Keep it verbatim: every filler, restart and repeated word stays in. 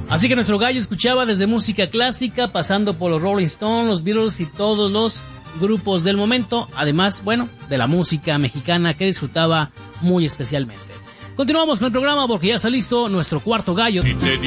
Así que nuestro gallo escuchaba desde música clásica, pasando por los Rolling Stones, los Beatles y todos los grupos del momento, además, bueno, de la música mexicana que disfrutaba muy especialmente. Continuamos con el programa porque ya está listo nuestro cuarto gallo. Si te